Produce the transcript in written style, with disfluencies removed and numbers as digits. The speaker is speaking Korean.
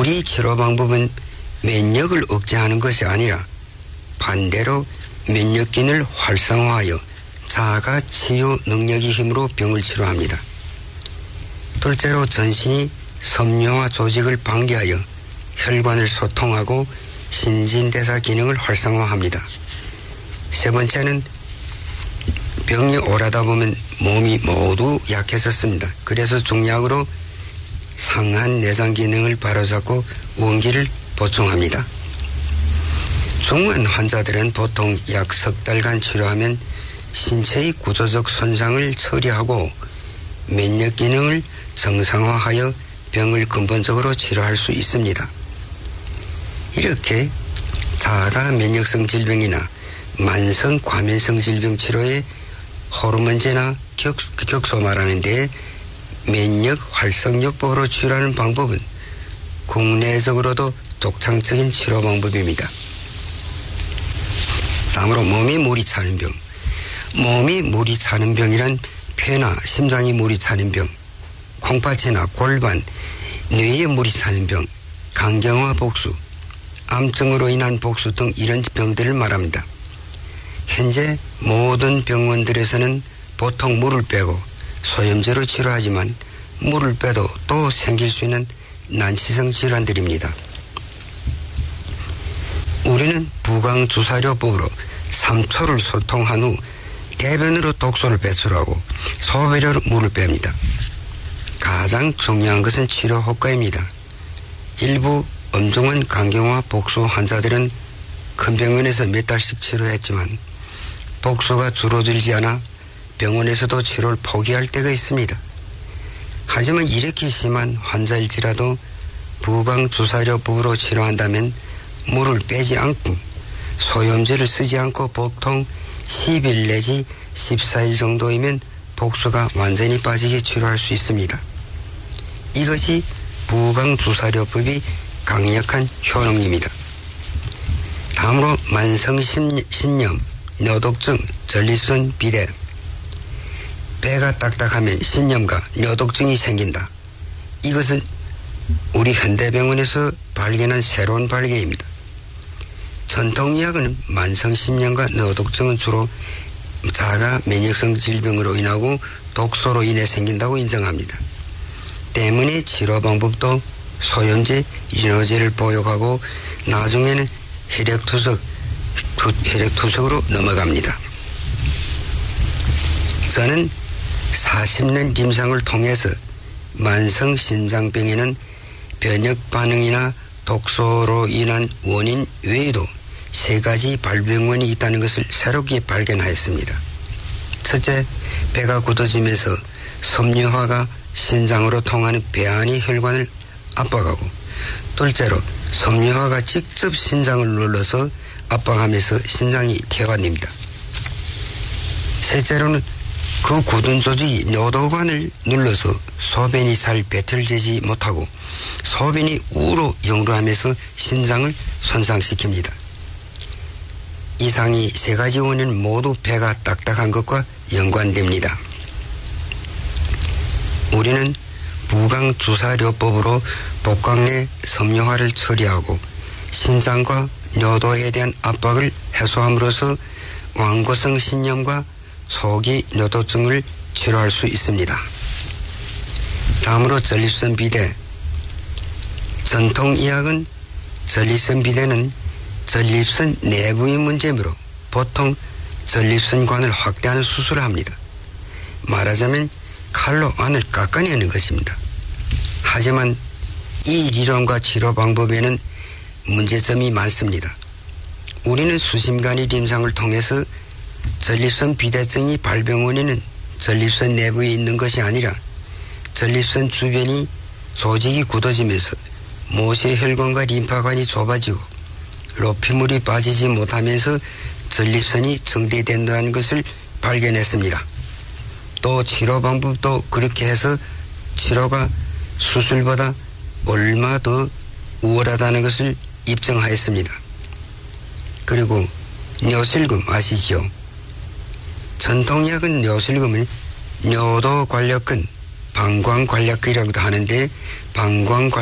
우리 치료 방법은 면역을 억제하는 것이 아니라 반대로 면역기능을 활성화하여 자가 치유 능력의 힘으로 병을 치료합니다. 둘째로 전신이 섬유화 조직을 방기하여 혈관을 소통하고 신진대사 기능을 활성화합니다. 세 번째는 병이 오래다 보면 몸이 모두 약해졌습니다. 그래서 중약으로 상한 내장 기능을 바로잡고 원기를 보충합니다. 중환 환자들은 보통 약 석 달간 치료하면 신체의 구조적 손상을 처리하고 면역 기능을 정상화하여 병을 근본적으로 치료할 수 있습니다. 이렇게 자가 면역성 질병이나 만성 과민성 질병 치료에 호르몬제나 격소 말하는 데 면역 활성요법으로 치료하는 방법은 국내적으로도 독창적인 치료 방법입니다. 다음으로 몸이 물이 차는 병. 몸이 물이 차는 병이란 폐나 심장이 물이 차는 병, 콩팥이나 골반, 뇌에 물이 차는 병, 간경화 복수, 암증으로 인한 복수 등 이런 병들을 말합니다. 현재 모든 병원들에서는 보통 물을 빼고 소염제로 치료하지만 물을 빼도 또 생길 수 있는 난치성 질환들입니다. 우리는 부강주사료법으로 3초를 소통한 후 대변으로 독소를 배출하고 소변으로 물을 뺍니다. 가장 중요한 것은 치료 효과입니다. 일부 엄중한 간경화 복수 환자들은 큰 병원에서 몇 달씩 치료했지만 복수가 줄어들지 않아 병원에서도 치료를 포기할 때가 있습니다. 하지만 이렇게 심한 환자일지라도 부강주사료법으로 치료한다면 물을 빼지 않고 소염제를 쓰지 않고 보통 10일 내지 14일 정도이면 복수가 완전히 빠지게 치료할 수 있습니다. 이것이 부강주사료법이 강력한 효능입니다. 다음으로 만성신염, 뇨독증, 전립선 비대. 배가 딱딱하면 신염과 뇨독증이 생긴다. 이것은 우리 현대병원에서 발견한 새로운 발견입니다. 전통의학은 만성신염과 뇨독증은 주로 자가 면역성 질병으로 인하고 독소로 인해 생긴다고 인정합니다. 때문에 치료 방법도 소염제, 이뇨제를 복용하고 나중에는 혈액투석으로 넘어갑니다. 저는 40년 임상을 통해서 만성심장병에는 변역 반응이나 독소로 인한 원인 외에도 3가지 발병원이 있다는 것을 새롭게 발견하였습니다. 첫째, 배가 굳어지면서 섬유화가 신장으로 통하는 배 안의 혈관을 압박하고, 둘째로 섬유화가 직접 신장을 눌러서 압박하면서 신장이 퇴화됩니다. 셋째로는 그 굳은 조직이 뇨도관을 눌러서 소변이 잘 배틀되지 못하고 소변이 우로 역류하면서 신장을 손상시킵니다. 이상이 3가지 원인은 모두 배가 딱딱한 것과 연관됩니다. 우리는 부강주사료법으로 복강 내 섬유화를 처리하고 신장과 뇨도에 대한 압박을 해소함으로써 완고성 신염과 초기 뇨도증을 치료할 수 있습니다. 다음으로 전립선 비대. 전통의학은 전립선 비대는 전립선 내부의 문제므로 보통 전립선관을 확대하는 수술을 합니다. 말하자면 칼로 안을 깎아내는 것입니다. 하지만 이理論과 치료 방법에는 문제점이 많습니다. 우리는 수심간의 임상을 통해서 전립선 비대증이 발병 원인은 전립선 내부에 있는 것이 아니라 전립선 주변이 조직이 굳어지면서 모세혈관과 림파관이 좁아지고 로피물이 빠지지 못하면서 전립선이 정대된다는 것을 발견했습니다. 또 치료 방법도 그렇게 해서 치료가 수술보다 얼마 더 우월하다는 것을 입증하였습니다. 그리고 뇨실금 아시죠? 전통의학은 뇨실금을 뇨도관략근, 방광관략근이라고도 하는데 방광관략